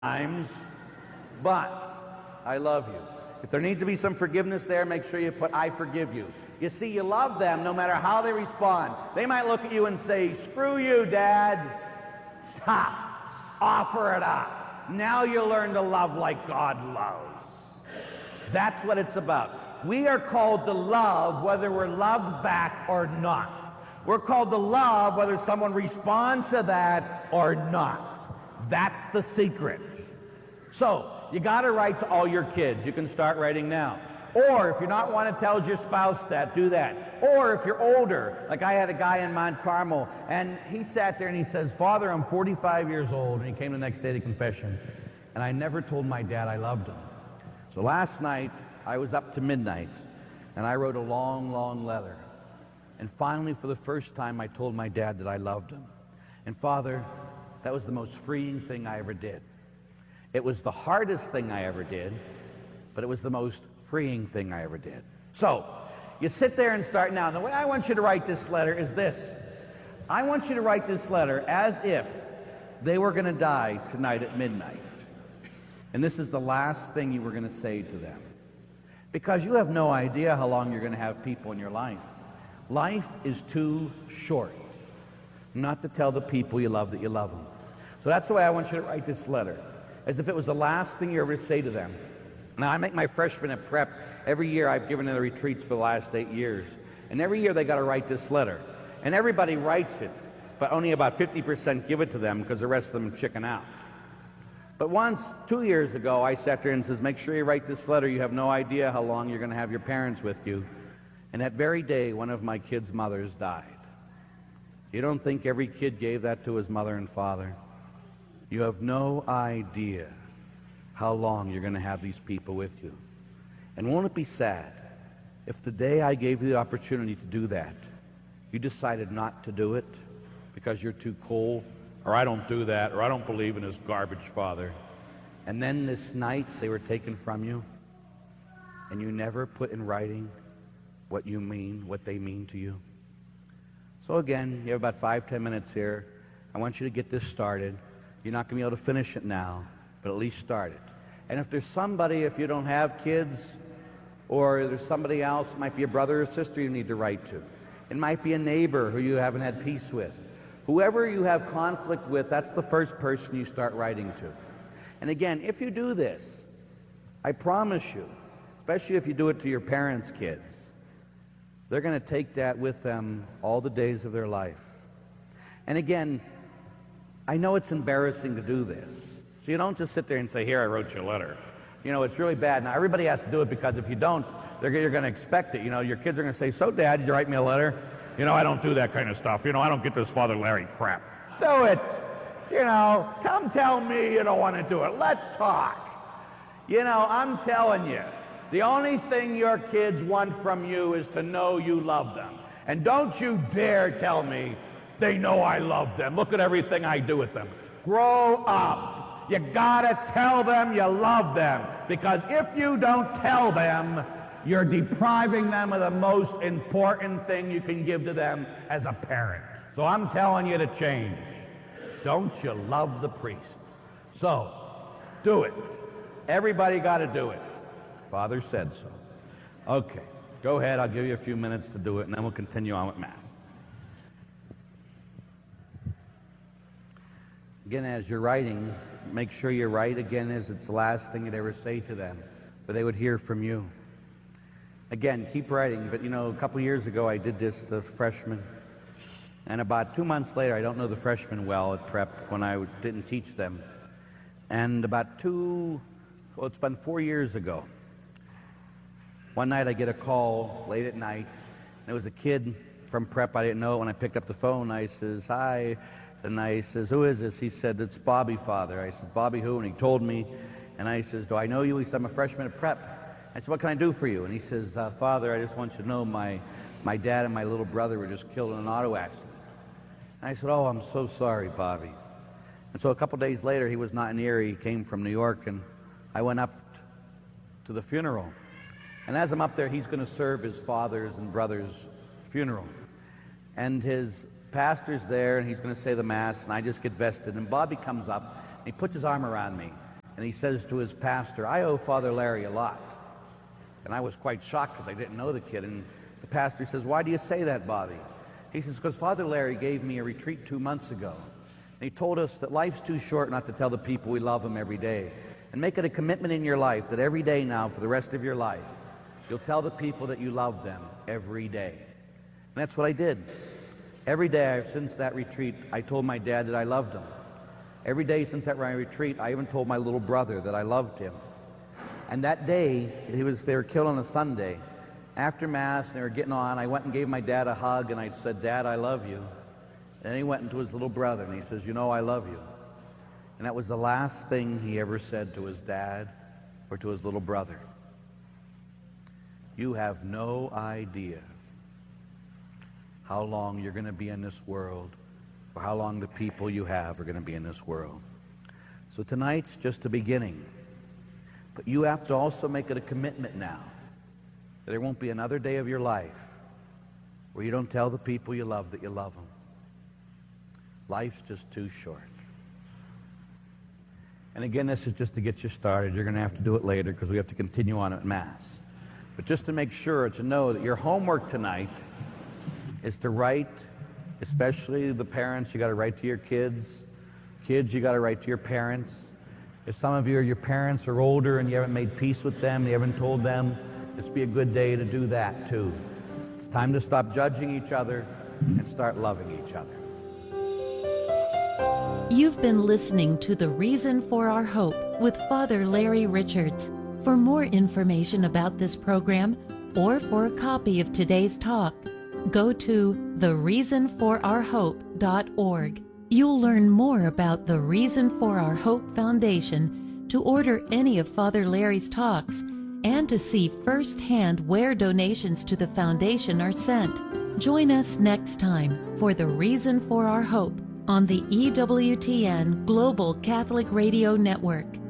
times, but I love you. If there needs to be some forgiveness there, make sure you put, I forgive you. You see, you love them no matter how they respond. They might look at you and say, screw you, Dad. Tough. Offer it up. Now you learn to love like God loves. That's what it's about. We are called to love whether we're loved back or not. We're called to love whether someone responds to that or not. That's the secret. So, you got to write to all your kids. You can start writing now. Or if you're not want to tell your spouse that, do that. Or if you're older, like I had a guy in Mount Carmel, and he sat there and he says, Father, I'm 45 years old, and he came the next day to confession, and I never told my dad I loved him. So last night, I was up to midnight, and I wrote a long, long letter. And finally, for the first time, I told my dad that I loved him. And Father, that was the most freeing thing I ever did. It was the hardest thing I ever did, but it was the most freeing thing I ever did. So, you sit there and start now. And the way I want you to write this letter is this. I want you to write this letter as if they were going to die tonight at midnight. And this is the last thing you were going to say to them. Because you have no idea how long you're going to have people in your life. Life is too short not to tell the people you love that you love them. So that's the way I want you to write this letter, as if it was the last thing you ever say to them. Now, I make my freshmen at prep. Every year I've given them the retreats for the last 8 years. And every year they got to write this letter. And everybody writes it, but only about 50% give it to them because the rest of them chicken out. But once, 2 years ago, I sat there and says, make sure you write this letter. You have no idea how long you're going to have your parents with you. And that very day, one of my kids' mothers died. You don't think every kid gave that to his mother and father? You have no idea how long you're going to have these people with you. And won't it be sad if the day I gave you the opportunity to do that, you decided not to do it because you're too cold, or I don't do that, or I don't believe in this garbage father. And then this night they were taken from you, and you never put in writing what you mean, what they mean to you. So again, you have about 5-10 minutes here. I want you to get this started. You're not going to be able to finish it now, but at least start it. And if there's somebody, if you don't have kids, or there's somebody else, it might be a brother or sister you need to write to. It might be a neighbor who you haven't had peace with. Whoever you have conflict with, that's the first person you start writing to. And again, if you do this, I promise you, especially if you do it to your parents' kids, they're going to take that with them all the days of their life. And again, I know it's embarrassing to do this. So you don't just sit there and say, here, I wrote you a letter. You know, it's really bad. Now, everybody has to do it because if you don't, you're going to expect it. You know, your kids are going to say, so, Dad, did you write me a letter? You know, I don't do that kind of stuff. You know, I don't get this Father Larry crap. Do it. You know, come tell me you don't want to do it. Let's talk. You know, I'm telling you, the only thing your kids want from you is to know you love them. And don't you dare tell me they know I love them. Look at everything I do with them. Grow up. You gotta tell them you love them. Because if you don't tell them, you're depriving them of the most important thing you can give to them as a parent. So I'm telling you to change. Don't you love the priest? So, do it. Everybody gotta do it. Father said so. Okay, go ahead. I'll give you a few minutes to do it, and then we'll continue on with Mass. Again, as you're writing, make sure you write again as it's the last thing you'd ever say to them, that they would hear from you. Again, keep writing, but you know, a couple years ago I did this to freshmen, and about 2 months later, I don't know the freshmen well at prep when I didn't teach them, and it's been 4 years ago, one night I get a call late at night, and it was a kid from prep. I didn't know it. When I picked up the phone, I says, hi. And I says, who is this? He said, it's Bobby, Father. I says, Bobby who? And he told me. And I says, do I know you? He said, I'm a freshman at prep. I said, what can I do for you? And he says, Father, I just want you to know my dad and my little brother were just killed in an auto accident. And I said, oh, I'm so sorry, Bobby. And so a couple days later, he was not in Erie. He came from New York, and I went up to the funeral. And as I'm up there, he's going to serve his father's and brother's funeral. And his pastor's there, and he's going to say the Mass, and I just get vested. And Bobby comes up, and he puts his arm around me. And he says to his pastor, I owe Father Larry a lot. And I was quite shocked because I didn't know the kid. And the pastor says, why do you say that, Bobby? He says, because Father Larry gave me a retreat 2 months ago. And he told us that life's too short not to tell the people we love them every day. And make it a commitment in your life that every day now for the rest of your life, you'll tell the people that you love them every day. And that's what I did. Every day since that retreat, I told my dad that I loved him. Every day since that retreat, I even told my little brother that I loved him. And that day, they were killed on a Sunday. After Mass, and they were getting on, I went and gave my dad a hug, and I said, Dad, I love you. And then he went into his little brother, and he says, you know, I love you. And that was the last thing he ever said to his dad or to his little brother. You have no idea how long you're going to be in this world, or how long the people you have are going to be in this world. So tonight's just a beginning. But you have to also make it a commitment now that there won't be another day of your life where you don't tell the people you love that you love them. Life's just too short. And again, this is just to get you started. You're going to have to do it later because we have to continue on at Mass. But just to make sure to know that your homework tonight is to write, especially the parents, you got to write to your kids. Kids, you got to write to your parents. If some of your parents are older and you haven't made peace with them, you haven't told them, this would be a good day to do that too. It's time to stop judging each other and start loving each other. You've been listening to The Reason for Our Hope with Father Larry Richards. For more information about this program or for a copy of today's talk, go to thereasonforourhope.org. You'll learn more about the Reason for Our Hope Foundation, to order any of Father Larry's talks, and to see firsthand where donations to the foundation are sent. Join us next time for The Reason for Our Hope on the EWTN Global Catholic Radio Network.